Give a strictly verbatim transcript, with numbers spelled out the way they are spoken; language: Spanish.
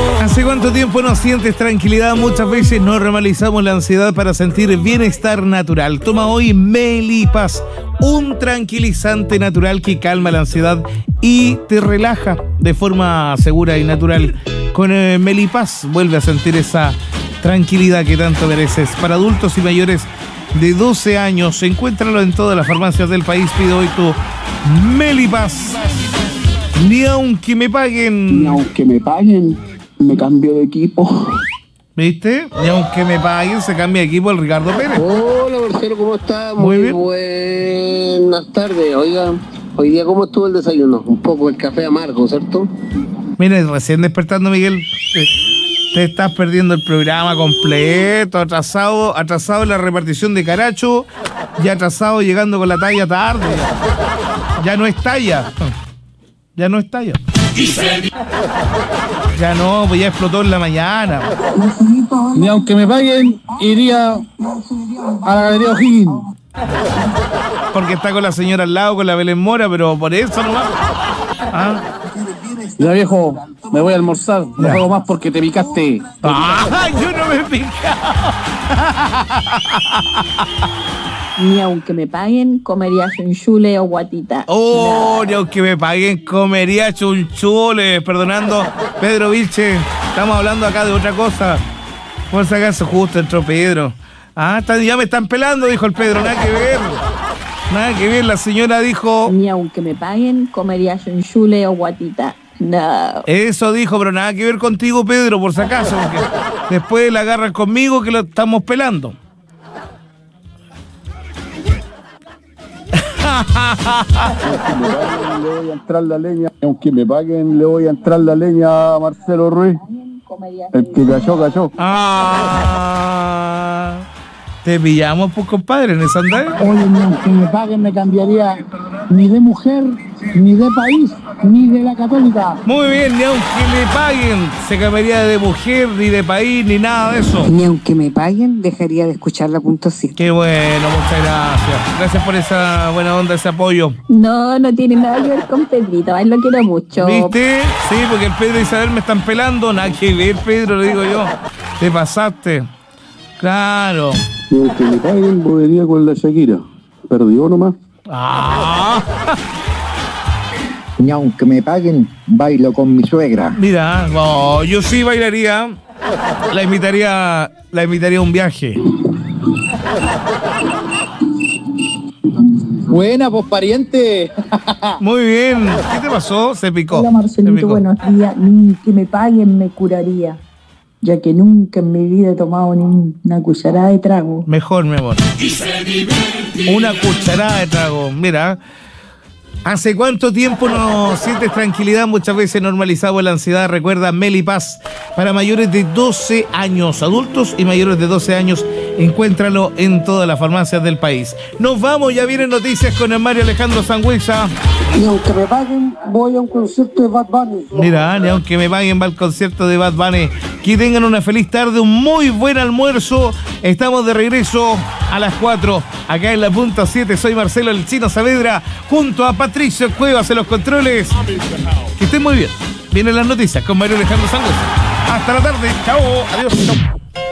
¿Hace cuánto tiempo no sientes tranquilidad? Muchas veces normalizamos la ansiedad para sentir bienestar natural. Toma hoy Melipaz, un tranquilizante natural que calma la ansiedad y te relaja de forma segura y natural. Con eh, Melipaz vuelve a sentir esa tranquilidad que tanto mereces. Para adultos y mayores de doce años, encuéntralo en todas las farmacias del país. Pide hoy tu Melipaz. Ni aunque me paguen. Ni aunque me paguen, me cambio de equipo. ¿Viste? Ni aunque me paguen, se cambia de equipo el Ricardo Pérez. Hola, Marcelo, ¿cómo estás? Muy Muy, bien. buenas tardes. Oiga, hoy día, ¿cómo estuvo el desayuno? Un poco el café amargo, ¿cierto? Mira, recién despertando, Miguel. Te, te estás perdiendo el programa completo, atrasado, atrasado en la repartición de Caracho y atrasado llegando con la talla tarde. Ya no es talla. Ya no es talla. Ya no, pues ya explotó en la mañana. Ni aunque me paguen, iría a la Galería O'Higgins. Porque está con la señora al lado, con la Belén Mora, pero por eso nomás. ¿Ah? Ya viejo, me voy a almorzar. No hago más porque te picaste. ¡Ah! Yo no me he picado. Ni aunque me paguen, comería chunchule o guatita. Oh, ni aunque me paguen, comería chunchules. Perdonando, Pedro Vilche, estamos hablando acá de otra cosa. Por si acaso justo entró Pedro. Ah, está- ya me están pelando, dijo el Pedro. Nada que ver. Nada que ver, la señora dijo... Ni aunque me paguen, comería chunchule o guatita. No. Eso dijo, pero nada que ver contigo, Pedro, por si acaso. Porque después la agarran conmigo que lo estamos pelando. Le voy a entrar la leña. Aunque me paguen, le voy a entrar la leña a Marcelo Ruiz. El que cayó, cayó. Ah, te pillamos, pues, compadre, en esa andada. Oye, ni aunque me paguen, me cambiaría ni de mujer, ni de país, ni de la católica. Muy bien, ni aunque me paguen, se cambiaría de mujer, ni de país, ni nada de eso. Ni aunque me paguen, dejaría de escuchar la punto siete. Qué bueno, muchas gracias. Gracias por esa buena onda, ese apoyo. No, no tiene nada que ver con Pedrito. A él lo quiero mucho. ¿Viste? Sí, porque el Pedro y Isabel me están pelando. Nada que ver, Pedro, lo digo yo. Te pasaste. Claro. Ni aunque me paguen, volvería con la Shakira. Perdió nomás. Ah, Ni aunque me paguen, bailo con mi suegra. mira, no, yo sí bailaría. La invitaría, la invitaría a un viaje. Buena, pues pariente. Muy bien. ¿Qué te pasó? Se picó. Hola Se Marcelito, picó. buenos días. Ni que me paguen me curaría, ya que nunca en mi vida he tomado ni una cucharada de trago. Mejor, mi amor. Una cucharada de trago. Mira, ¿hace cuánto tiempo no sientes tranquilidad? Muchas veces normalizamos la ansiedad. Recuerda Melipaz para mayores de doce años, adultos y mayores de doce años. Encuéntralo en todas las farmacias del país. Nos vamos, ya vienen noticias con el Mario Alejandro Sangüesa. Ni aunque me paguen, voy a un concierto de Bad Bunny. Mira, ni aunque me paguen va al concierto de Bad Bunny. Que tengan una feliz tarde, un muy buen almuerzo. Estamos de regreso a las cuatro, acá en la punta siete. Soy Marcelo el Chino Saavedra, junto a Patricio Cuevas en los controles. Que estén muy bien. Vienen las noticias con Mario Alejandro Sangüesa. Hasta la tarde. Chao. Adiós. Chao.